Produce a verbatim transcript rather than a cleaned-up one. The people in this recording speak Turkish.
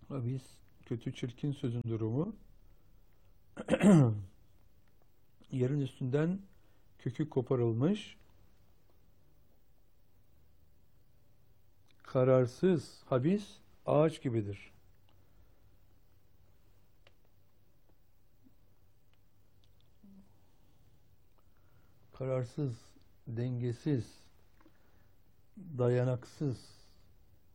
Habis, kötü çirkin sözün durumu. Yerin üstünden kökü koparılmış, kararsız habis ağaç gibidir. Kararsız, dengesiz, dayanaksız,